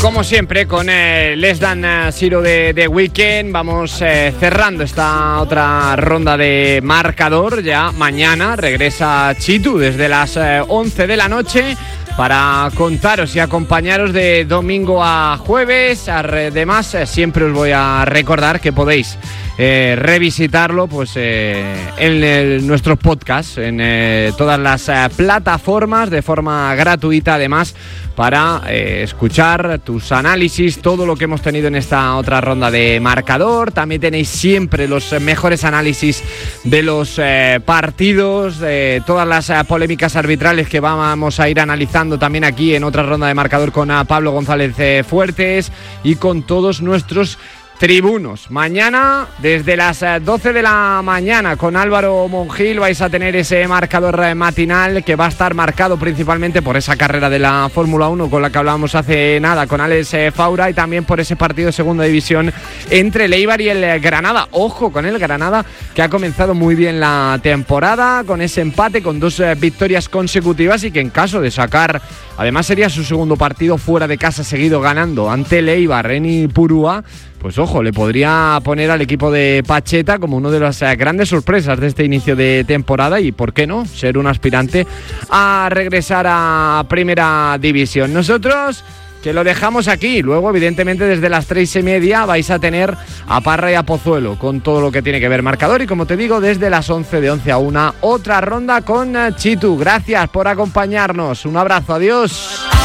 Como siempre, con Less Than Zero de Weekend, vamos cerrando esta otra ronda de marcador. Ya mañana regresa Chitu desde las 11 de la noche para contaros y acompañaros de domingo a jueves. Además, siempre os voy a recordar que podéis revisitarlo pues en nuestros podcasts, en todas las plataformas de forma gratuita, además, para escuchar tus análisis, todo lo que hemos tenido en esta otra ronda de marcador. También tenéis siempre los mejores análisis de los partidos, de todas las polémicas arbitrales que vamos a ir analizando también aquí en otra ronda de marcador con Pablo González Fuertes y con todos nuestros tribunos. Mañana desde las 12 de la mañana con Álvaro Mongil vais a tener ese marcador matinal que va a estar marcado principalmente por esa carrera de la Fórmula 1 con la que hablábamos hace nada con Alex Faura, y también por ese partido de segunda división entre el Eibar y el Granada. Ojo con el Granada, que ha comenzado muy bien la temporada con ese empate, con 2 victorias consecutivas, y que en caso de sacar, además sería su segundo partido fuera de casa seguido ganando ante el Eibar en Ipurúa, pues ojo, le podría poner al equipo de Pacheta como una de las grandes sorpresas de este inicio de temporada, y por qué no, ser un aspirante a regresar a Primera División.Nosotros que lo dejamos aquí. Luego, evidentemente, desde las 3:30 vais a tener a Parra y a Pozuelo con todo lo que tiene que ver marcador, y como te digo, desde las 11, de 11 a 1, otra ronda con Chitu. Gracias por acompañarnos, un abrazo, adiós.